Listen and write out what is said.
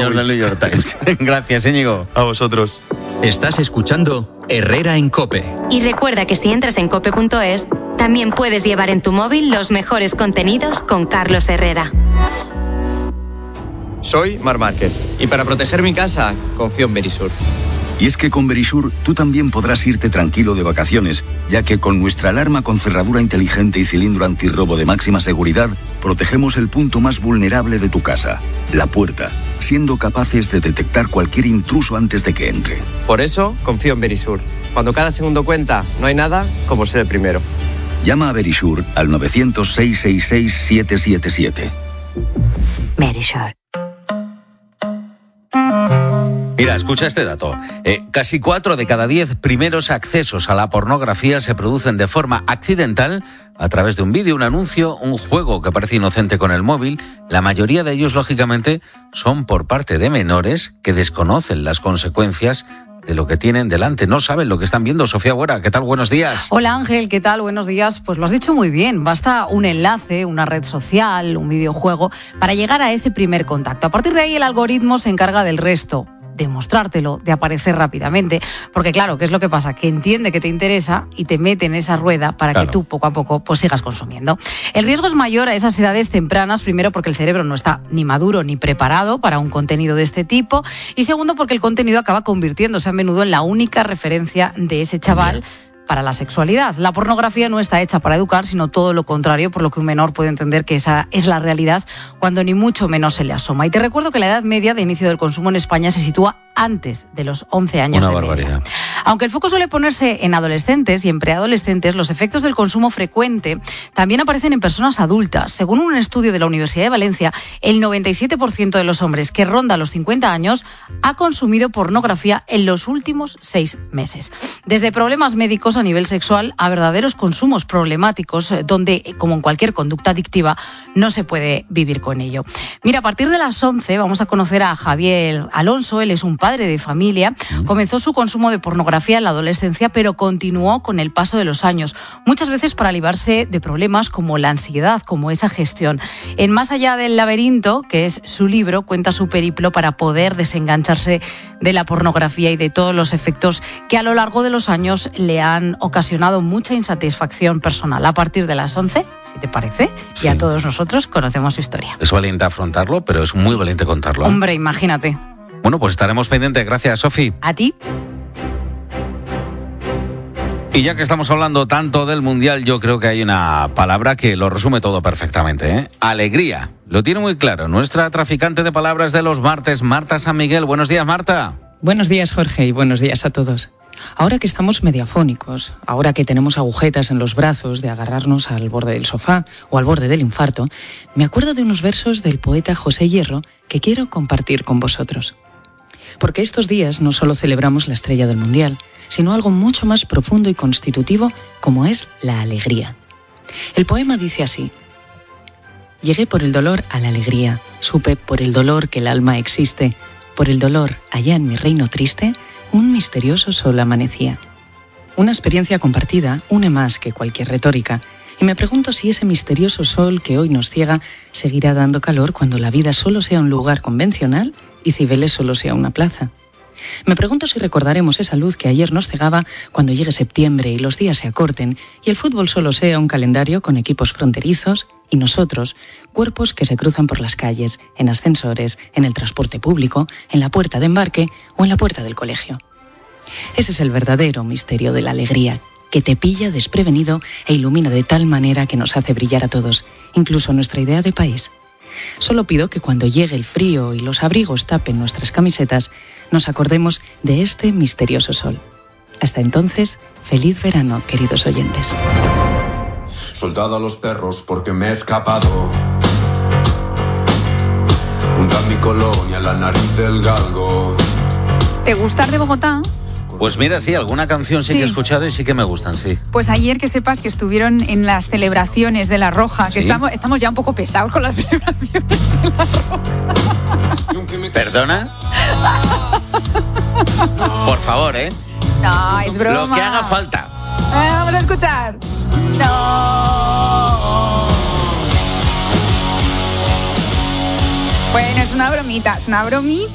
señor del New York Times. Gracias, Íñigo. A vosotros. Estás escuchando Herrera en COPE. Y recuerda que si entras en cope.es, también puedes llevar en tu móvil los mejores contenidos con Carlos Herrera. Soy Marc Márquez y para proteger mi casa confío en Verisur. Y es que con Verisur tú también podrás irte tranquilo de vacaciones, ya que con nuestra alarma con cerradura inteligente y cilindro antirrobo de máxima seguridad, protegemos el punto más vulnerable de tu casa, la puerta, siendo capaces de detectar cualquier intruso antes de que entre. Por eso confío en Verisur. Cuando cada segundo cuenta, no hay nada como ser el primero. Llama a Verisur al 900-666-777. Verisur. Mira, escucha este dato. Casi 4 de cada 10 primeros accesos a la pornografía se producen de forma accidental a través de un vídeo, un anuncio, un juego que parece inocente con el móvil. La mayoría de ellos, lógicamente, son por parte de menores que desconocen las consecuencias de lo que tienen delante. No saben lo que están viendo. Sofía Buera, ¿qué tal? Buenos días. Hola Ángel, ¿qué tal? Buenos días. Pues lo has dicho muy bien. Basta un enlace, una red social, un videojuego para llegar a ese primer contacto. A partir de ahí el algoritmo se encarga del resto, de mostrártelo, de aparecer rápidamente. Porque claro, ¿qué es lo que pasa? Que entiende que te interesa y te mete en esa rueda para que tú poco a poco pues sigas consumiendo. El riesgo es mayor a esas edades tempranas, primero porque el cerebro no está ni maduro ni preparado para un contenido de este tipo, y segundo porque el contenido acaba convirtiéndose a menudo en la única referencia de ese chaval para la sexualidad. La pornografía no está hecha para educar, sino todo lo contrario, por lo que un menor puede entender que esa es la realidad cuando ni mucho menos se le asoma. Y te recuerdo que la edad media de inicio del consumo en España se sitúa antes de los 11 años Una de barbaridad. media. Aunque el foco suele ponerse en adolescentes y en preadolescentes, los efectos del consumo frecuente también aparecen en personas adultas. Según un estudio de la Universidad de Valencia, el 97% de los hombres que ronda los 50 años ha consumido pornografía en los últimos 6 meses. Desde problemas médicos a nivel sexual a verdaderos consumos problemáticos, donde, como en cualquier conducta adictiva, no se puede vivir con ello. Mira, a partir de las 11 vamos a conocer a Javier Alonso. Él es un padre de familia. Comenzó su consumo de pornografía en la adolescencia, pero continuó con el paso de los años, muchas veces para librarse de problemas como la ansiedad, como esa gestión. En Más allá del laberinto, que es su libro, cuenta su periplo para poder desengancharse de la pornografía y de todos los efectos que a lo largo de los años le han ocasionado mucha insatisfacción personal. A partir de las 11, si te parece, ya todos nosotros conocemos su historia. Es valiente afrontarlo, pero es muy valiente contarlo. Hombre, imagínate. Bueno, pues estaremos pendientes. Gracias, Sofi. A ti. Y ya que estamos hablando tanto del Mundial, yo creo que hay una palabra que lo resume todo perfectamente, ¿eh? Alegría. Lo tiene muy claro. Nuestra traficante de palabras de los martes, Marta San Miguel. Buenos días, Marta. Buenos días, Jorge, y buenos días a todos. Ahora que estamos mediafónicos, ahora que tenemos agujetas en los brazos de agarrarnos al borde del sofá o al borde del infarto, me acuerdo de unos versos del poeta José Hierro que quiero compartir con vosotros. Porque estos días no solo celebramos la estrella del Mundial, sino algo mucho más profundo y constitutivo como es la alegría. El poema dice así: llegué por el dolor a la alegría, supe por el dolor que el alma existe, por el dolor allá en mi reino triste, un misterioso sol amanecía. Una experiencia compartida une más que cualquier retórica, y me pregunto si ese misterioso sol que hoy nos ciega seguirá dando calor cuando la vida solo sea un lugar convencional y Cibeles solo sea una plaza. Me pregunto si recordaremos esa luz que ayer nos cegaba cuando llegue septiembre y los días se acorten y el fútbol solo sea un calendario con equipos fronterizos y nosotros, cuerpos que se cruzan por las calles, en ascensores, en el transporte público, en la puerta de embarque o en la puerta del colegio. Ese es el verdadero misterio de la alegría, que te pilla desprevenido e ilumina de tal manera que nos hace brillar a todos, incluso nuestra idea de país. Solo pido que cuando llegue el frío y los abrigos tapen nuestras camisetas, nos acordemos de este misterioso sol. Hasta entonces, feliz verano, queridos oyentes. Soltado a los perros porque me he escapado. Hunda mi colonia, la nariz del galgo. ¿Te gustas de Bogotá? Pues mira, sí, alguna canción sí que he escuchado y sí que me gustan, sí. Pues ayer que sepas que estuvieron en las celebraciones de La Roja, que estamos ya un poco pesados con las celebraciones de La Roja. ¿Perdona? Por favor, ¿eh? No, es broma. Lo que haga falta. Vamos a escuchar. No. Bueno, es una bromita,